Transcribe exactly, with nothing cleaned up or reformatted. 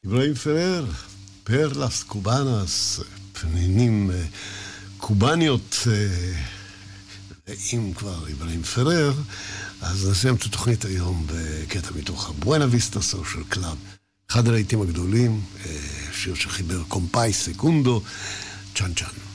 אברהים פרר, פרלס קובאנס, פנינים קובניות, אם כבר אברהים פרר, אז נסיים את התוכנית היום בקטע מתוך הבואנה ויסטה סושיאל קלאב, אחד הלהיטים הגדולים, שיר שחיבר קומפאי סקונדו, צ'אן צ'אן.